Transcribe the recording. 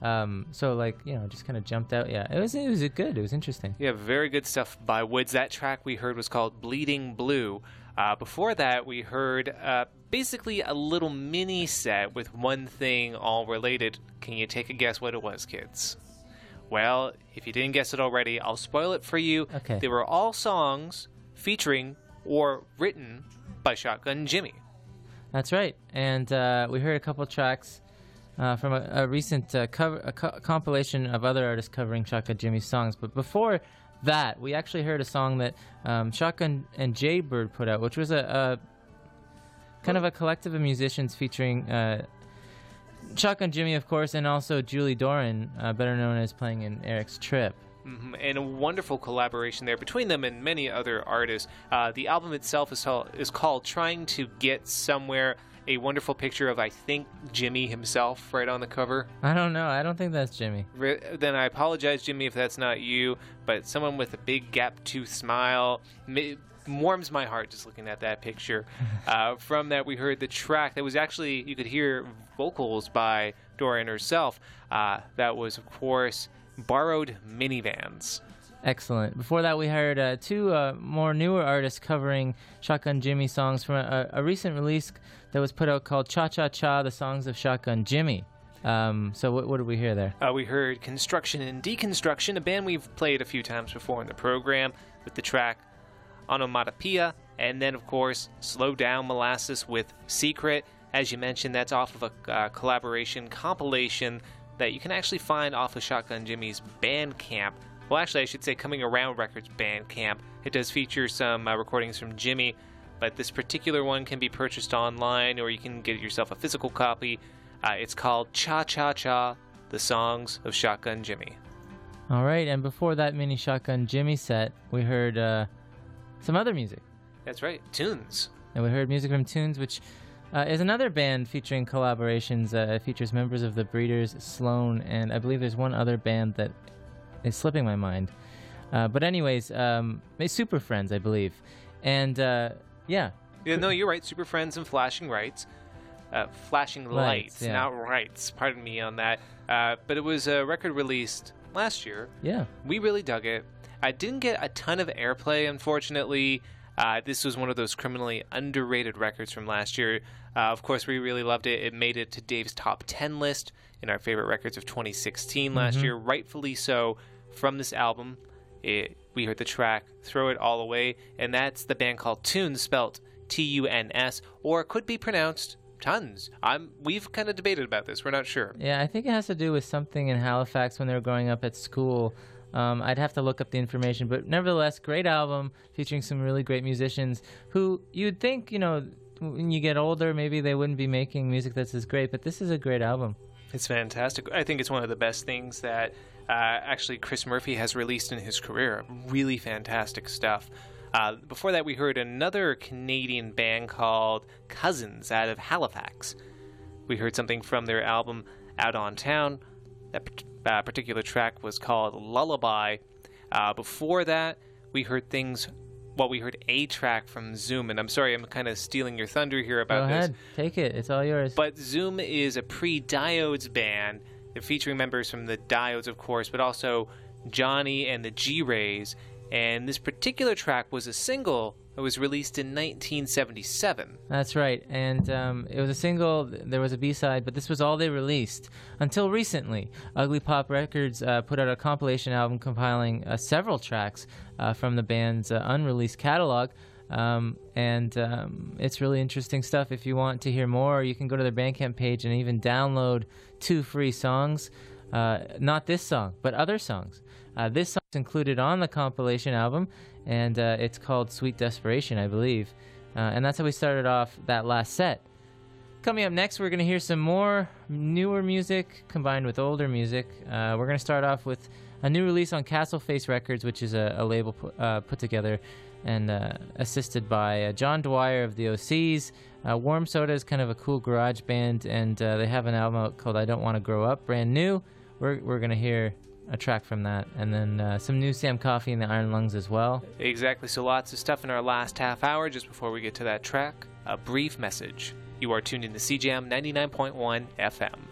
So like, just kind of jumped out. Yeah, it was good. It was interesting. Yeah, very good stuff by Woods. That track we heard was called Bleeding Blue. Before that, we heard basically a little mini set with one thing all related. Can you take a guess what it was, kids? Well, if you didn't guess it already, I'll spoil it for you. Okay. They were all songs featuring or written by Shotgun Jimmy. That's right. And we heard a couple tracks from a recent compilation of other artists covering Shotgun Jimmy's songs. But before that, we actually heard a song that Shotgun and Jaybird put out, which was a kind of a collective of musicians featuring Shotgun Jimmy, of course, and also Julie Doran, better known as playing in Eric's Trip. Mm-hmm. And a wonderful collaboration there between them and many other artists. The album itself is called Trying to Get Somewhere, a wonderful picture of, I think, Jimmy himself right on the cover. I don't know. I don't think that's Jimmy. Then I apologize, Jimmy, if that's not you, but someone with a big gap-toothed smile warms my heart just looking at that picture. From that, we heard the track that was actually, you could hear vocals by Doran herself. That was, of course, Borrowed Minivans. Excellent. Before that, we heard two more newer artists covering Shotgun Jimmy songs from a recent release that was put out called Cha Cha Cha, the Songs of Shotgun Jimmy. So what did we hear there? We heard Construction and Deconstruction, a band we've played a few times before in the program, with the track Onomatopoeia, and then, of course, Slow Down Molasses with Secret. As you mentioned, that's off of a collaboration compilation that you can actually find off of Shotgun Jimmy's Bandcamp. Well, actually, I should say Coming Around Records Bandcamp. It does feature some recordings from Jimmy, but this particular one can be purchased online, or you can get yourself a physical copy. It's called Cha Cha Cha, the Songs of Shotgun Jimmy. All right, and before that mini Shotgun Jimmy set, we heard some other music. That's right, Tunes. And we heard music from Tunes, which is another band featuring collaborations. It features members of the Breeders, Sloan, and I believe there's one other band that is slipping my mind. But anyways, Super Friends, I believe. And yeah. Yeah, no, you're right. Super Friends and Flashing Lights. Flashing Lights, yeah. Not Rights. Pardon me on that. But it was a record released last year. Yeah. We really dug it. I didn't get a ton of airplay, unfortunately. This was one of those criminally underrated records from last year. Of course, we really loved it. It made it to Dave's top 10 list in our favorite records of 2016 last year, rightfully so. From this album, we heard the track Throw It All Away, and that's the band called Tunes, spelt Tuns, or it could be pronounced Tons. We've kind of debated about this. We're not sure. Yeah, I think it has to do with something in Halifax when they were growing up at school. I'd have to look up the information, but nevertheless, great album featuring some really great musicians who you'd think, when you get older, maybe they wouldn't be making music that's as great, but this is a great album. It's fantastic. I think it's one of the best things that actually Chris Murphy has released in his career. Really fantastic stuff. Before that, we heard another Canadian band called Cousins out of Halifax. We heard something from their album Out on Town. That particular track was called Lullaby. Before that, we heard we heard a track from Zoom, and I'm sorry, I'm kind of stealing your thunder here about this. Go ahead, take it, it's all yours. But Zoom is a pre-Diodes band. They're featuring members from the Diodes, of course, but also Johnny and the G-Rays. And this particular track was a single that was released in 1977. That's right, and it was a single, there was a B-side, but this was all they released until recently. Ugly Pop Records put out a compilation album compiling several tracks from the band's unreleased catalog, and it's really interesting stuff. If you want to hear more, you can go to their Bandcamp page and even download 2 free songs. Not this song, but other songs. This song's included on the compilation album, and it's called Sweet Desperation, I believe. And that's how we started off that last set. Coming up next, we're going to hear some more newer music combined with older music. We're going to start off with a new release on Castle Face Records, which is a label put together and assisted by John Dwyer of the OCs. Warm Soda is kind of a cool garage band, and they have an album out called I Don't Want to Grow Up, brand new. We're going to hear a track from that, and then some new Sam Coffey and the Iron Lungs as well. Exactly, so lots of stuff in our last half hour. Just before we get to that track, a brief message. You are tuned in to CJAM 99.1 FM.